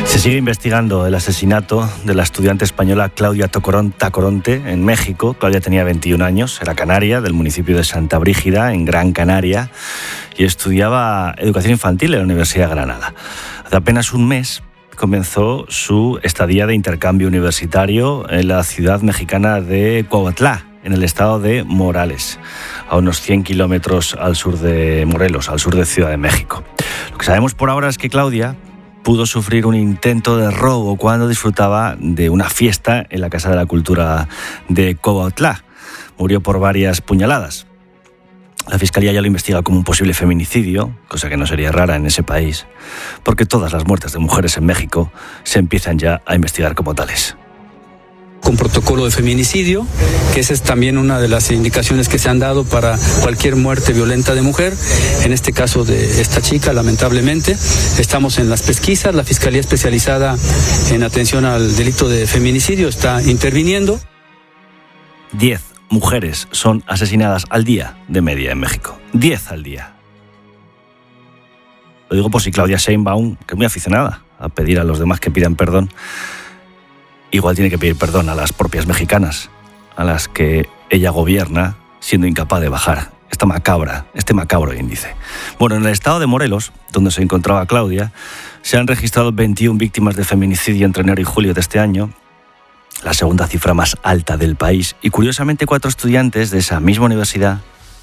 Se sigue investigando el asesinato de la estudiante española Claudia Tacoronte en México. Claudia tenía 21 años, era canaria, del municipio de Santa Brígida, en Gran Canaria, y estudiaba educación infantil en la Universidad de Granada. Hace apenas un mes comenzó su estadía de intercambio universitario en la ciudad mexicana de Cuautla, en el estado de Morelos, a unos 100 kilómetros al sur de Morelos, al sur de Ciudad de México. Lo que sabemos por ahora es que Claudia pudo sufrir un intento de robo cuando disfrutaba de una fiesta en la Casa de la Cultura de Cuautla. Murió por varias puñaladas. La Fiscalía ya lo investiga como un posible feminicidio, cosa que no sería rara en ese país, porque todas las muertes de mujeres en México se empiezan ya a investigar como tales. Con protocolo de feminicidio, que esa es también una de las indicaciones que se han dado para cualquier muerte violenta de mujer. En este caso de esta chica, lamentablemente, estamos en las pesquisas. La Fiscalía especializada en atención al delito de feminicidio está interviniendo. 10 mujeres son asesinadas al día de media en México. 10 al día. Lo digo por si Claudia Sheinbaum, que es muy aficionada a pedir a los demás que pidan perdón, igual tiene que pedir perdón a las propias mexicanas, a las que ella gobierna siendo incapaz de bajar este macabro índice. Bueno, en el estado de Morelos, donde se encontraba Claudia, se han registrado 21 víctimas de feminicidio entre enero y julio de este año, la segunda cifra más alta del país. Y curiosamente 4 estudiantes de esa misma universidad,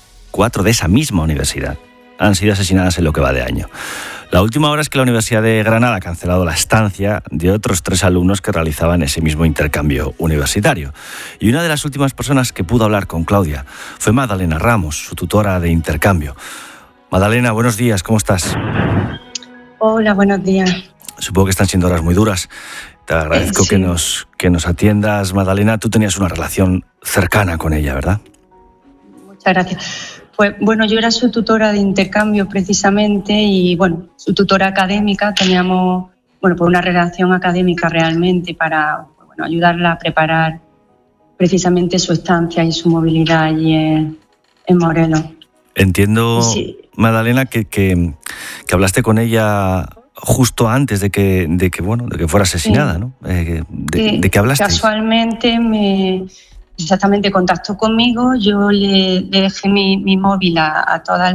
han sido asesinadas en lo que va de año. La última hora es que la Universidad de Granada ha cancelado la estancia de otros 3 alumnos que realizaban ese mismo intercambio universitario. Y una de las últimas personas que pudo hablar con Claudia fue Magdalena Ramos, su tutora de intercambio. Magdalena, buenos días, ¿cómo estás? Hola, buenos días. Supongo que están siendo horas muy duras. Te agradezco sí. que nos atiendas, Magdalena. Tú tenías una relación cercana con ella, ¿verdad? Muchas gracias. Pues bueno, yo era su tutora de intercambio precisamente y bueno, su tutora académica. Teníamos, pues una relación académica realmente para ayudarla a preparar precisamente su estancia y su movilidad allí en Morelos. Entiendo, sí. Magdalena, que hablaste con ella justo antes de que fuera asesinada, sí. ¿No? ¿De qué hablaste? Casualmente exactamente contactó conmigo. Yo le dejé mi móvil a todas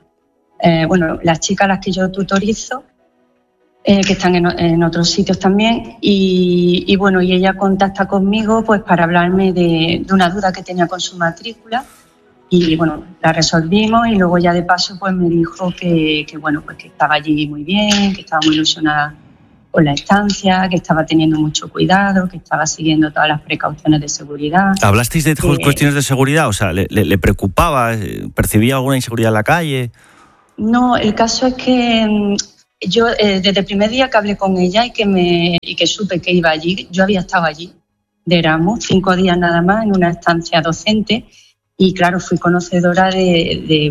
las chicas a las que yo tutorizo, que están en otros sitios también, y ella contacta conmigo pues para hablarme de una duda que tenía con su matrícula, y la resolvimos, y luego ya de paso pues me dijo que estaba allí muy bien, que estaba muy ilusionada con la estancia, que estaba teniendo mucho cuidado, que estaba siguiendo todas las precauciones de seguridad. ¿Hablasteis de cuestiones de seguridad? O sea, ¿le preocupaba? ¿Percibía alguna inseguridad en la calle? No, el caso es que yo desde el primer día que hablé con ella y que supe que iba allí, yo había estado allí de Erasmus 5 días nada más en una estancia docente, y claro, fui conocedora de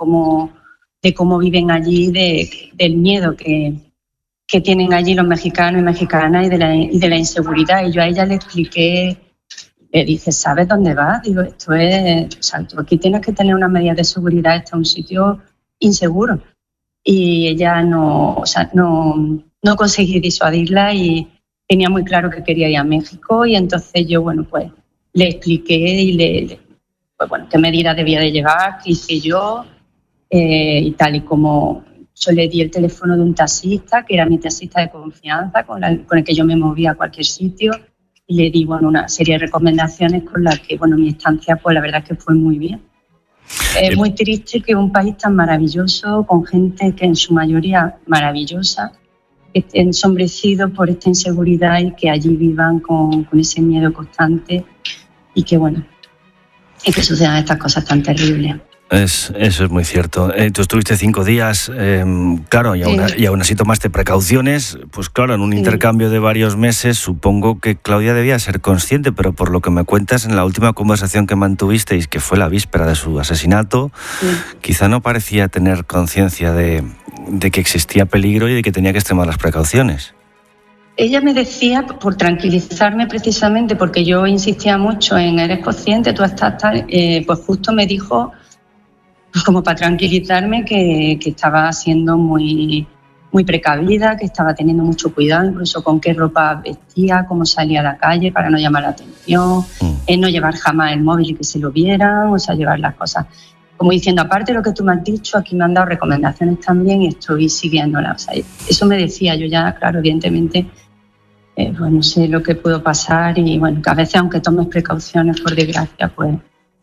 cómo viven allí, del miedo que tienen allí los mexicanos y mexicanas, y de la inseguridad. Y yo a ella le expliqué, le dije, ¿sabes dónde vas? Digo, tú aquí tienes que tener unas medidas de seguridad, este es un sitio inseguro. Y ella no conseguí disuadirla, y tenía muy claro que quería ir a México, y entonces yo, le expliqué y qué medidas debía de llevar, qué hice yo, y tal, y como yo le di el teléfono de un taxista, que era mi taxista de confianza, con el que yo me movía a cualquier sitio, y le di una serie de recomendaciones con las que mi estancia, pues la verdad es que fue muy bien. Es muy triste que un país tan maravilloso, con gente que en su mayoría maravillosa, esté ensombrecido por esta inseguridad, y que allí vivan con ese miedo constante, y que sucedan estas cosas tan terribles. Eso es muy cierto. Tú estuviste 5 días, claro, y aún así tomaste precauciones. Pues claro, en un intercambio de varios meses, supongo que Claudia debía ser consciente, pero por lo que me cuentas en la última conversación que mantuvisteis, que fue la víspera de su asesinato, quizá no parecía tener conciencia de que existía peligro y de que tenía que extremar las precauciones. Ella me decía, por tranquilizarme precisamente, porque yo insistía mucho en eres consciente, tú estás tal, pues justo me dijo, como para tranquilizarme, que estaba siendo muy muy precavida, que estaba teniendo mucho cuidado, incluso con qué ropa vestía, cómo salía a la calle para no llamar la atención, no llevar jamás el móvil y que se lo vieran, o sea, llevar las cosas. Como diciendo, aparte de lo que tú me has dicho, aquí me han dado recomendaciones también y estoy siguiéndolas. O sea, eso me decía yo ya, claro, evidentemente, pues no sé lo que puedo pasar y bueno, que a veces aunque tomes precauciones, por desgracia, pues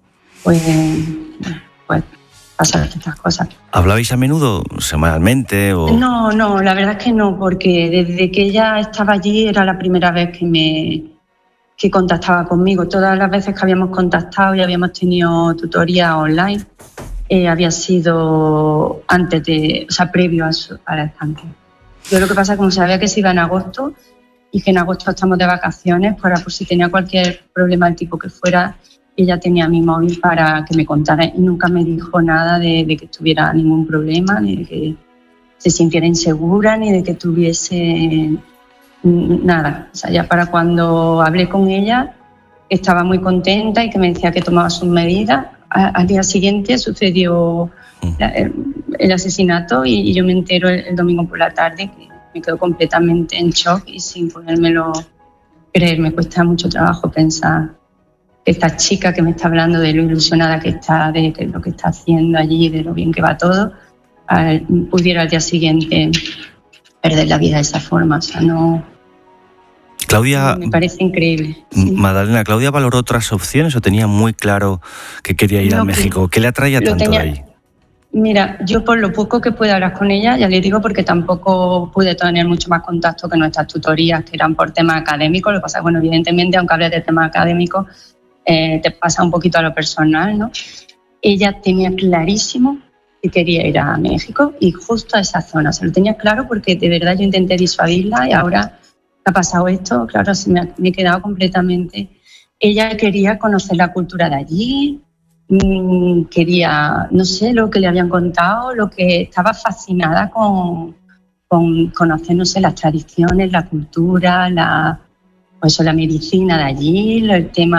pasar estas cosas. ¿Hablabais a menudo, semanalmente? O... No, la verdad es que no, porque desde que ella estaba allí era la primera vez que contactaba conmigo. Todas las veces que habíamos contactado y habíamos tenido tutoría online, había sido previo a la estancia. Yo lo que pasa es que como sabía que se iba en agosto y que en agosto estamos de vacaciones, pues por si tenía cualquier problema del tipo que fuera, ella tenía mi móvil para que me contara y nunca me dijo nada de que tuviera ningún problema, ni de que se sintiera insegura, ni de que tuviese nada. O sea, ya para cuando hablé con ella estaba muy contenta y que me decía que tomaba sus medidas. Al día siguiente sucedió el asesinato y yo me entero el domingo por la tarde, que me quedo completamente en shock y sin podérmelo creer. Me cuesta mucho trabajo pensar que esta chica que me está hablando de lo ilusionada que está, de lo que está haciendo allí, de lo bien que va todo, pudiera al día siguiente perder la vida de esa forma. O sea, no... Claudia, me parece increíble. Magdalena, ¿Claudia valoró otras opciones o tenía muy claro que quería ir a México? ¿Qué le atraía tanto de ahí? Mira, yo por lo poco que pude hablar con ella, ya le digo, porque tampoco pude tener mucho más contacto que nuestras tutorías, que eran por temas académicos. Lo que pasa es que, bueno, evidentemente, aunque hables de temas académicos, te pasa un poquito a lo personal, ¿no? Ella tenía clarísimo que quería ir a México y justo a esa zona. Se lo tenía claro porque de verdad yo intenté disuadirla y ahora ha pasado esto, claro, me he quedado completamente. Ella quería conocer la cultura de allí, quería, no sé, lo que le habían contado, lo que estaba fascinada con conocer, no sé, las tradiciones, la cultura, la medicina de allí,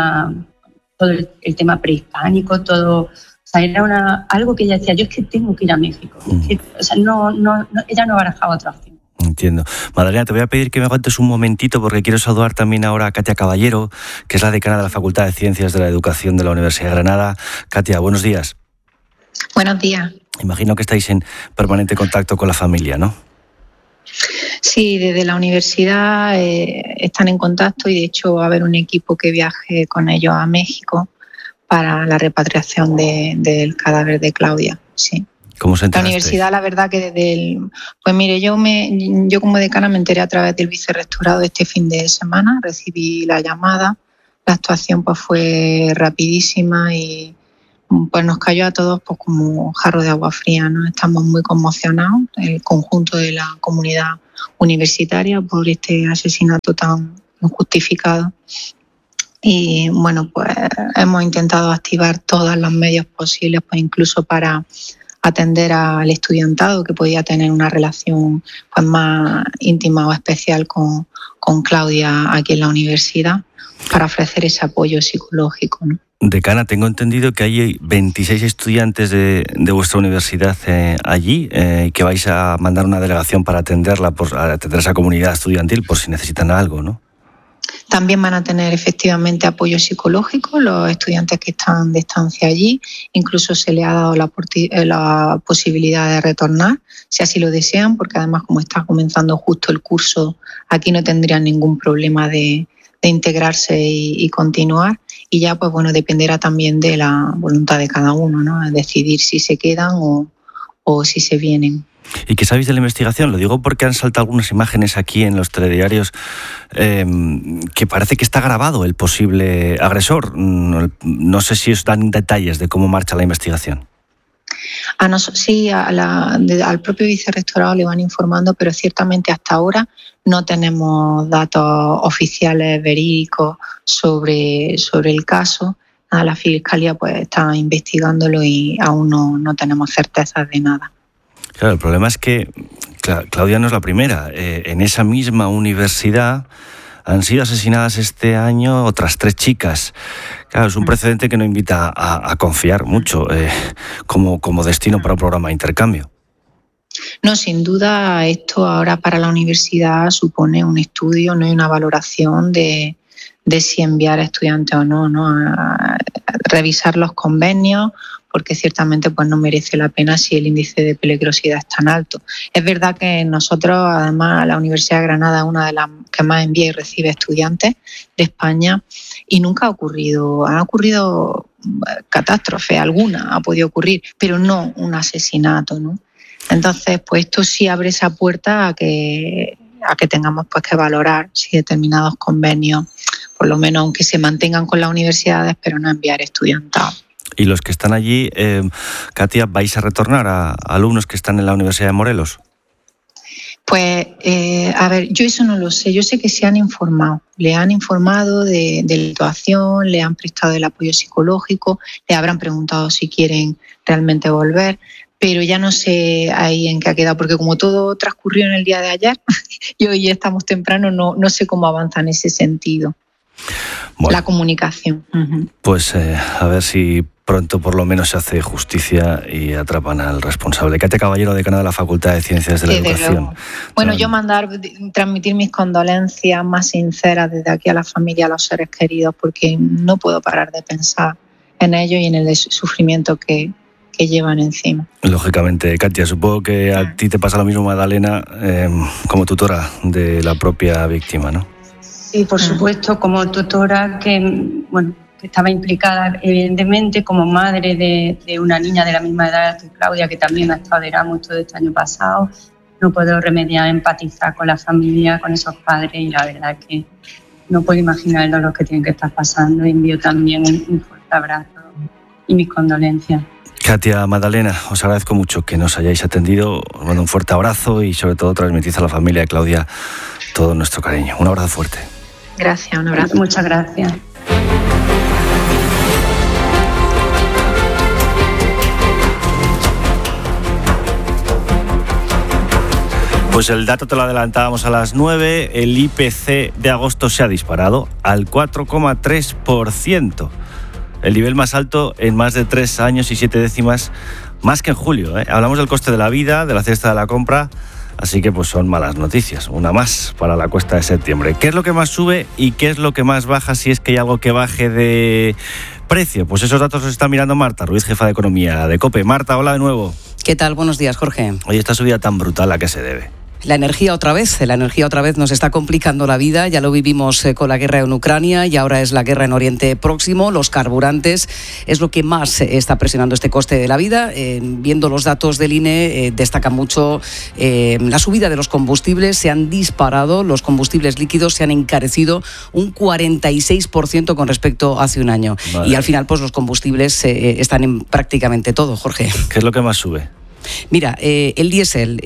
todo el tema prehispánico, todo. O sea, era algo que ella decía, yo es que tengo que ir a México. O sea, ella no barajaba otra opción. Entiendo. Magdalena, te voy a pedir que me aguantes un momentito porque quiero saludar también ahora a Katia Caballero, que es la decana de la Facultad de Ciencias de la Educación de la Universidad de Granada. Katia, buenos días. Buenos días. Imagino que estáis en permanente contacto con la familia, ¿no? Sí, desde la universidad están en contacto y de hecho va a haber un equipo que viaje con ellos a México para la repatriación del cadáver de Claudia, sí. ¿Cómo se enteraste? La universidad, la verdad que pues mire, yo como decana me enteré a través del vicerrectorado este fin de semana, recibí la llamada, la actuación pues fue rapidísima y pues nos cayó a todos pues como jarro de agua fría, ¿no? Estamos muy conmocionados, el conjunto de la comunidad universitaria, por este asesinato tan injustificado. Y bueno, pues hemos intentado activar todos los medios posibles, pues incluso para atender al estudiantado que podía tener una relación pues más íntima o especial con Claudia aquí en la universidad, para ofrecer ese apoyo psicológico, ¿no? Decana, tengo entendido que hay 26 estudiantes de vuestra universidad allí, que vais a mandar una delegación para atenderla, a atender a esa comunidad estudiantil por si necesitan algo, ¿no? También van a tener efectivamente apoyo psicológico los estudiantes que están de estancia allí. Incluso se les ha dado la posibilidad de retornar, si así lo desean, porque además como está comenzando justo el curso, aquí no tendrían ningún problema de integrarse y continuar. Y ya, pues bueno, dependerá también de la voluntad de cada uno, ¿no? Decidir si se quedan o si se vienen. ¿Y qué sabéis de la investigación? Lo digo porque han saltado algunas imágenes aquí en los telediarios que parece que está grabado el posible agresor. No sé si os dan detalles de cómo marcha la investigación. Sí, al propio vicerrectorado le van informando, pero ciertamente hasta ahora no tenemos datos oficiales verídicos sobre el caso. La Fiscalía pues está investigándolo y aún no tenemos certezas de nada. Claro, el problema es que Claudia no es la primera. En esa misma universidad han sido asesinadas este año otras 3 chicas. Claro, es un precedente que no invita a confiar mucho como destino para un programa de intercambio. No, sin duda esto ahora para la universidad supone un estudio, no hay una valoración de si enviar a estudiantes o no, a revisar los convenios, porque ciertamente pues no merece la pena si el índice de peligrosidad es tan alto. Es verdad que nosotros, además, la Universidad de Granada es una de las que más envía y recibe estudiantes de España y nunca han ocurrido catástrofes, alguna ha podido ocurrir, pero no un asesinato, ¿no? Entonces, pues esto sí abre esa puerta a que tengamos pues que valorar si determinados convenios, por lo menos aunque se mantengan con las universidades, pero no enviar estudiantado. ¿Y los que están allí, Katia, vais a retornar a alumnos que están en la Universidad de Morelos? Pues, a ver, yo eso no lo sé. Yo sé que se han informado. Le han informado de la situación, le han prestado el apoyo psicológico, le habrán preguntado si quieren realmente volver, pero ya no sé ahí en qué ha quedado, porque como todo transcurrió en el día de ayer y hoy estamos temprano, no sé cómo avanza en ese sentido. Bueno, la comunicación. Pues a ver si pronto por lo menos se hace justicia y atrapan al responsable. Katia Caballero, decana de la Facultad de Ciencias de la Educación. Bueno, yo transmitir mis condolencias más sinceras desde aquí a la familia, a los seres queridos, porque no puedo parar de pensar en ellos y en el sufrimiento que llevan encima. Lógicamente, Katia, supongo que a ti te pasa lo mismo, Magdalena, como tutora de la propia víctima, ¿no? Sí, por supuesto, como tutora que estaba implicada, evidentemente, como madre de una niña de la misma edad que Claudia, que también ha estado de Erasmus todo este año pasado, no puedo remediar empatizar con la familia, con esos padres, y la verdad que no puedo imaginar el dolor que tienen que estar pasando. Envío también un fuerte abrazo y mis condolencias. Katia, Magdalena, os agradezco mucho que nos hayáis atendido. Os mando un fuerte abrazo y sobre todo transmitid a la familia de Claudia todo nuestro cariño. Un abrazo fuerte. Gracias, un abrazo. Muchas gracias. Pues el dato te lo adelantábamos a las 9. El IPC de agosto se ha disparado al 4,3%. El nivel más alto en más de 3 años y 7 décimas, más que en julio. Hablamos del coste de la vida, de la cesta de la compra, así que pues son malas noticias. Una más para la cuesta de septiembre. ¿Qué es lo que más sube y qué es lo que más baja, si es que hay algo que baje de precio? Pues esos datos los está mirando Marta Ruiz, jefa de Economía de COPE. Marta, hola de nuevo. ¿Qué tal? Buenos días, Jorge. Oye, esta subida tan brutal, ¿a qué se debe? La energía otra vez nos está complicando la vida. Ya lo vivimos con la guerra en Ucrania y ahora es la guerra en Oriente Próximo. Los carburantes es lo que más está presionando este coste de la vida. Viendo los datos del INE, destaca mucho la subida de los combustibles. Se han disparado, los combustibles líquidos se han encarecido un 46% con respecto a hace un año. Vale. Y al final pues los combustibles están en prácticamente todo, Jorge. ¿Qué es lo que más sube? Mira, el diésel,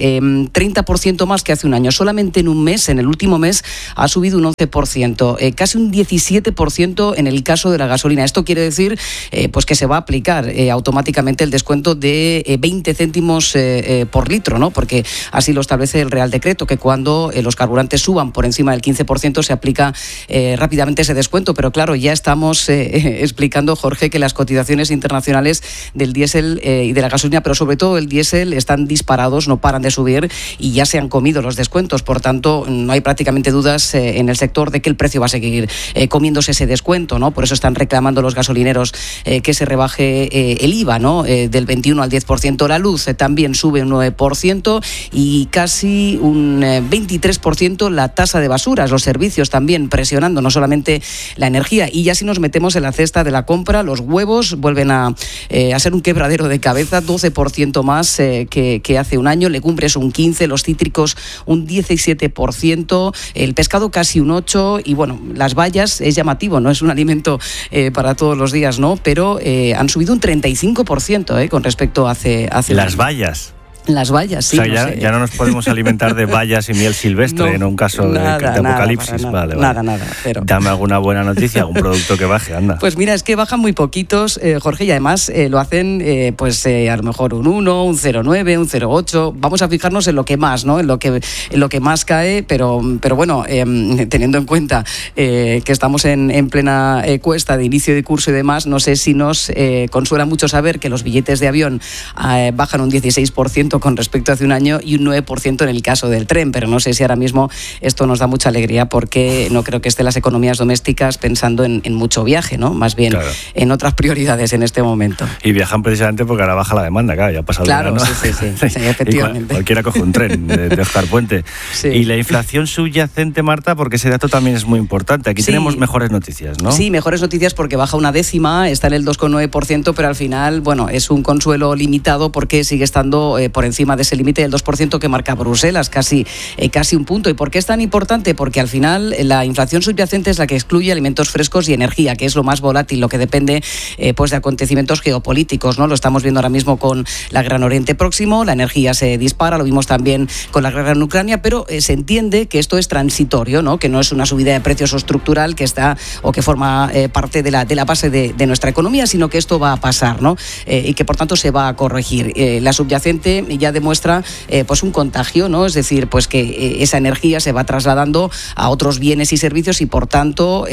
30% más que hace un año. Solamente en un mes, en el último mes, ha subido un 11%. Casi un 17% en el caso de la gasolina. Esto quiere decir pues que se va a aplicar automáticamente el descuento de 20 céntimos por litro, ¿no? Porque así lo establece el Real Decreto, que cuando los carburantes suban por encima del 15% se aplica rápidamente ese descuento. Pero claro, ya estamos explicando, Jorge, que las cotizaciones internacionales del diésel y de la gasolina, pero sobre todo el diésel, están disparados, no paran de subir y ya se han comido los descuentos. Por tanto, no hay prácticamente dudas en el sector de que el precio va a seguir comiéndose ese descuento, ¿no? Por eso están reclamando los gasolineros que se rebaje el IVA, ¿no? Del 21 al 10%. La luz también sube un 9% y casi un 23% la tasa de basuras. Los servicios también presionando, no solamente la energía. Y ya si nos metemos en la cesta de la compra, los huevos vuelven a ser un quebradero de cabeza, 12% más que hace un año, legumbres un 15%, los cítricos un 17%, el pescado casi un 8%, y bueno, las bayas es llamativo, no es un alimento para todos los días, ¿no? Pero han subido un 35% con respecto a hace las bayas. Las bayas, sí. O sea, ya no nos podemos alimentar de bayas y miel silvestre, no, en un caso de apocalipsis. Vale. Nada. Pero... Dame alguna buena noticia, algún producto que baje, anda. Pues mira, es que bajan muy poquitos, Jorge, y además lo hacen a lo mejor un 1, un 0,9, un 0,8. Vamos a fijarnos en lo que más, ¿no? En lo que más cae, pero bueno, teniendo en cuenta que estamos en plena cuesta de inicio de curso y demás, no sé si nos consuela mucho saber que los billetes de avión bajan un 16%, 4% con respecto a hace un año y un 9% en el caso del tren, pero no sé si ahora mismo esto nos da mucha alegría porque no creo que estén las economías domésticas pensando en mucho viaje, ¿no? Más bien en otras prioridades en este momento. Y viajan precisamente porque ahora baja la demanda, claro, ya ha pasado el verano. Sí, efectivamente. Cualquiera coge un tren de Oscar Puente. Sí. Y la inflación subyacente, Marta, porque ese dato también es muy importante. Aquí tenemos mejores noticias, ¿no? Sí, mejores noticias porque baja una décima, está en el 2,9%, pero al final, bueno, es un consuelo limitado porque sigue estando por encima de ese límite del 2% que marca Bruselas, casi un punto. ¿Y por qué es tan importante? Porque al final la inflación subyacente es la que excluye alimentos frescos y energía, que es lo más volátil, lo que depende pues de acontecimientos geopolíticos, ¿no? Lo estamos viendo ahora mismo con la Gran Oriente Próximo, la energía se dispara, lo vimos también con la guerra en Ucrania, pero se entiende que esto es transitorio, ¿no? Que no es una subida de precios o estructural que está o que forma parte de la base de nuestra economía, sino que esto va a pasar, ¿no? Y que por tanto se va a corregir. La subyacente ya demuestra pues un contagio, ¿no? Es decir, pues que esa energía se va trasladando a otros bienes y servicios y por tanto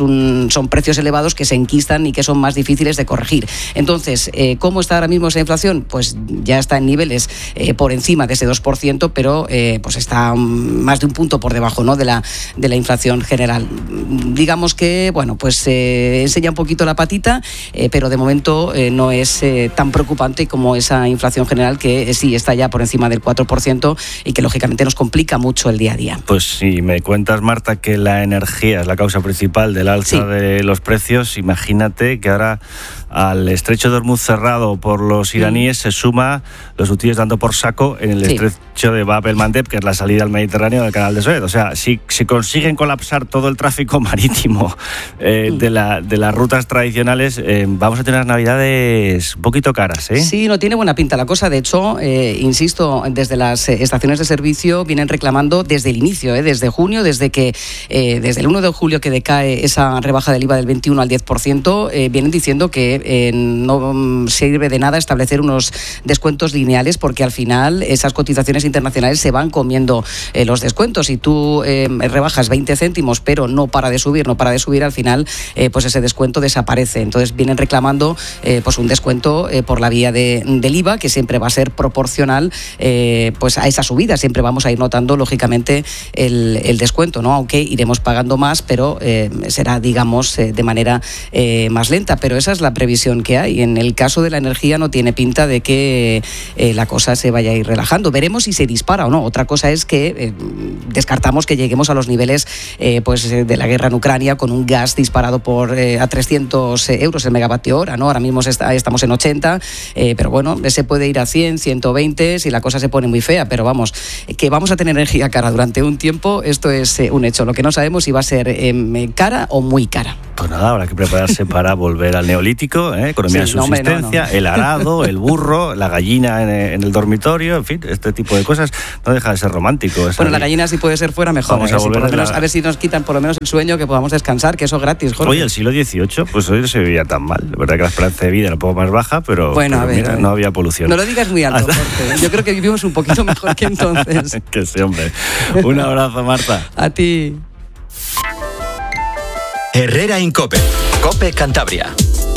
son precios elevados que se enquistan y que son más difíciles de corregir. Entonces, ¿cómo está ahora mismo esa inflación? Pues ya está en niveles por encima de ese 2%, pero pues está más de un punto por debajo, ¿no? de la inflación general. Digamos que, bueno, pues enseña un poquito la patita, pero de momento no es tan preocupante como esa inflación general que sí está ya por encima del 4% y que lógicamente nos complica mucho el día a día. Pues si me cuentas, Marta, que la energía es la causa principal del alza de los precios, imagínate que ahora al estrecho de Hormuz cerrado por los iraníes se suma los hutíes dando por saco en el estrecho de Bab el-Mandeb, que es la salida al Mediterráneo del canal de Suez. O sea, si consiguen colapsar todo el tráfico marítimo de las rutas tradicionales, vamos a tener navidades un poquito caras, ¿eh? Sí, no tiene buena pinta la cosa. De hecho, insisto, desde las estaciones de servicio vienen reclamando desde el inicio, desde junio, desde el 1 de julio que decae esa rebaja del IVA del 21 al 10%, vienen diciendo que no sirve de nada establecer unos descuentos lineales porque al final esas cotizaciones internacionales se van comiendo los descuentos. Si tú rebajas 20 céntimos pero no para de subir, al final pues ese descuento desaparece. Entonces vienen reclamando pues un descuento por la vía del IVA que siempre va a ser proporcional pues a esa subida. Siempre vamos a ir notando lógicamente el descuento, ¿no? Aunque iremos pagando más, pero será, digamos, de manera más lenta. Pero esa es la previsión que hay. En el caso de la energía no tiene pinta de que la cosa se vaya a ir relajando. Veremos si se dispara o no. Otra cosa es que descartamos que lleguemos a los niveles pues de la guerra en Ucrania con un gas disparado a 300 euros el megavatio hora, ¿no? Ahora mismo estamos en 80, pero bueno, se puede ir a 100, 120 si la cosa se pone muy fea, pero vamos, que vamos a tener energía cara durante un tiempo, esto es un hecho. Lo que no sabemos si va a ser cara o muy cara. Pues nada, habrá que prepararse para volver al neolítico, economía de subsistencia, el arado, el burro, la gallina en el dormitorio, en fin, este tipo de cosas no deja de ser romántico. Bueno, la gallina si puede ser fuera mejor. Vamos a volver a ver si nos quitan por lo menos el sueño, que podamos descansar, que eso es gratis, Jorge. Oye, el siglo XVIII, pues hoy no se vivía tan mal. La verdad que la esperanza de vida era un poco más baja, pero, bueno, mira, no había polución. No lo digas muy alto, Jorge. Yo creo que vivimos un poquito mejor que entonces. Que sí, hombre. Un abrazo, Marta. A ti. Herrera Incope. COPE Cantabria.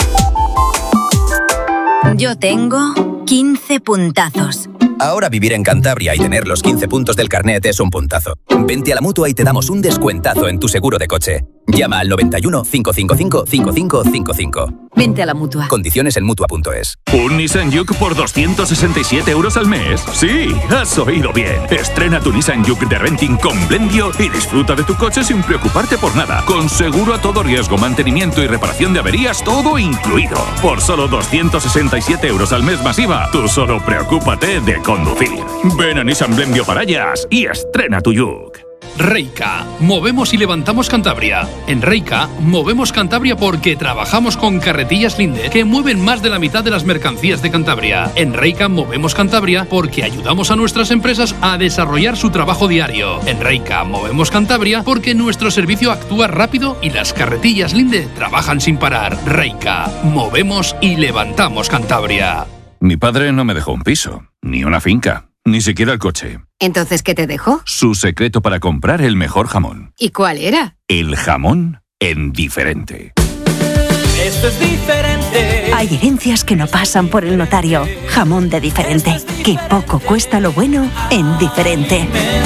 Yo tengo 15 puntazos. Ahora vivir en Cantabria y tener los 15 puntos del carnet es un puntazo. Vente a la Mutua y te damos un descuentazo en tu seguro de coche. Llama al 91 555 5555. Vente a la Mutua. Condiciones en Mutua.es. ¿Un Nissan Juke por 267 euros al mes? Sí, has oído bien. Estrena tu Nissan Juke de renting con Blendio y disfruta de tu coche sin preocuparte por nada. Con seguro a todo riesgo, mantenimiento y reparación de averías, todo incluido. Por solo 267 euros al mes masiva, tú solo preocúpate de conducir. Ven a Nissan Blendio Parallas y estrena tu Juke. Reika, movemos y levantamos Cantabria. En Reika, movemos Cantabria porque trabajamos con carretillas Linde que mueven más de la mitad de las mercancías de Cantabria. En Reika, movemos Cantabria porque ayudamos a nuestras empresas a desarrollar su trabajo diario. En Reika, movemos Cantabria porque nuestro servicio actúa rápido y las carretillas Linde trabajan sin parar. Reika, movemos y levantamos Cantabria. Mi padre no me dejó un piso, ni una finca, ni siquiera el coche. ¿Entonces qué te dejó? Su secreto para comprar el mejor jamón. ¿Y cuál era? El jamón en diferente. Esto es diferente. Hay herencias que no pasan por el notario. Jamón de Diferente. Que poco cuesta lo bueno en Diferente.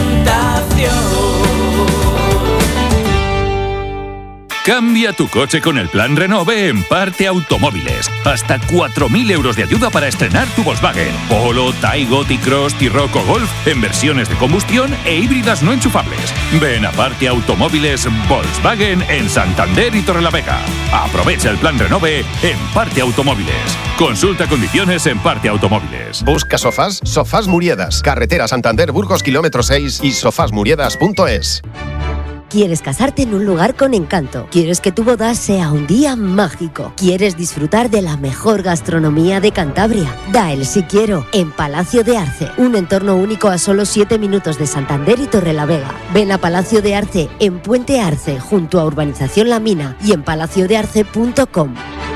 Cambia tu coche con el plan Renove en Parte Automóviles. Hasta 4.000 euros de ayuda para estrenar tu Volkswagen. Polo, Taigo, T-Cross, T-Roc o Golf en versiones de combustión e híbridas no enchufables. Ven a Parte Automóviles Volkswagen en Santander y Torrelavega. Aprovecha el plan Renove en Parte Automóviles. Consulta condiciones en Parte Automóviles. Busca sofás, Sofás Muriedas. Carretera Santander, Burgos, kilómetro 6 y sofasmuriedas.es. ¿Quieres casarte en un lugar con encanto? ¿Quieres que tu boda sea un día mágico? ¿Quieres disfrutar de la mejor gastronomía de Cantabria? Da el sí quiero en Palacio de Arce, un entorno único a solo 7 minutos de Santander y Torrelavega. Ven a Palacio de Arce en Puente Arce, junto a Urbanización La Mina y en palaciodearce.com.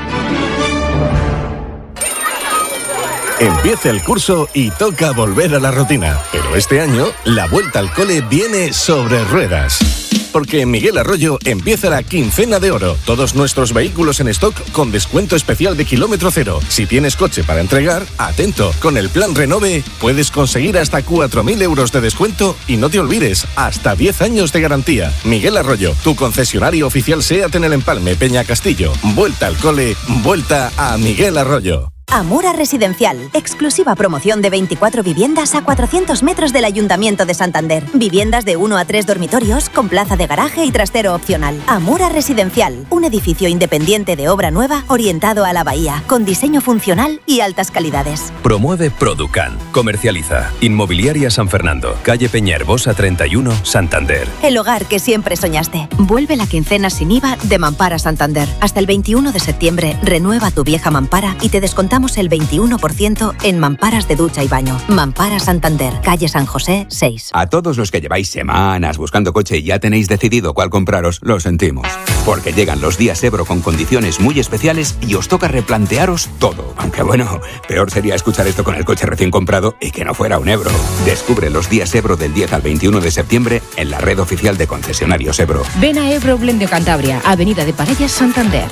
Empieza el curso y toca volver a la rutina. Pero este año, la vuelta al cole viene sobre ruedas. Porque en Miguel Arroyo empieza la quincena de oro. Todos nuestros vehículos en stock con descuento especial de kilómetro cero. Si tienes coche para entregar, atento. Con el plan Renove puedes conseguir hasta 4.000 euros de descuento y no te olvides, hasta 10 años de garantía. Miguel Arroyo, tu concesionario oficial SEAT en el Empalme, Peña Castillo. Vuelta al cole, vuelta a Miguel Arroyo. Amura Residencial. Exclusiva promoción de 24 viviendas a 400 metros del Ayuntamiento de Santander. Viviendas de 1 a 3 dormitorios con plaza de garaje y trastero opcional. Amura Residencial. Un edificio independiente de obra nueva orientado a la bahía, con diseño funcional y altas calidades. Promueve Producan. Comercializa. Inmobiliaria San Fernando. Calle Peñaherbosa 31, Santander. El hogar que siempre soñaste. Vuelve la quincena sin IVA de Mampara Santander. Hasta el 21 de septiembre renueva tu vieja mampara y te descontamos el 21% en mamparas de ducha y baño. Mampara Santander, calle San José 6. A todos los que lleváis semanas buscando coche y ya tenéis decidido cuál compraros, lo sentimos. Porque llegan los días Ebro con condiciones muy especiales y os toca replantearos todo. Aunque bueno, peor sería escuchar esto con el coche recién comprado y que no fuera un Ebro. Descubre los días Ebro del 10 al 21 de septiembre en la red oficial de concesionarios Ebro. Ven a Ebro Blend de Cantabria, Avenida de Parellas, Santander.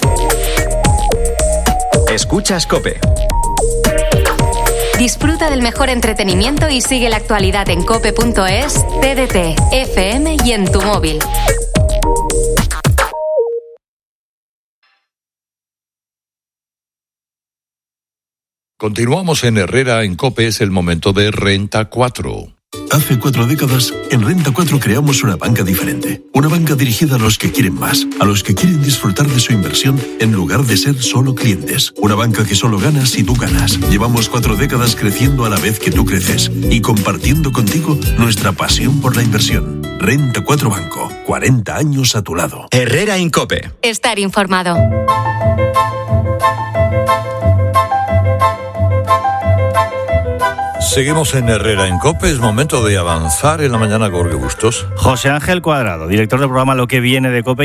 Escuchas COPE. Disfruta del mejor entretenimiento y sigue la actualidad en cope.es, TDT, FM y en tu móvil. Continuamos en Herrera en COPE, es el momento de Renta 4. Hace 4 décadas, en Renta 4 creamos una banca diferente. Una banca dirigida a los que quieren más, a los que quieren disfrutar de su inversión en lugar de ser solo clientes. Una banca que solo gana si tú ganas. Llevamos 4 décadas creciendo a la vez que tú creces y compartiendo contigo nuestra pasión por la inversión. Renta 4 Banco, 40 años a tu lado. Herrera en COPE. Estar informado. Seguimos en Herrera en COPE, es momento de avanzar en la mañana con Jorge Bustos. José Ángel Cuadrado, director del programa Lo que viene de COPE.